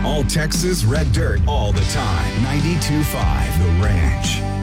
All Texas red dirt all the time. 92.5 The Ranch.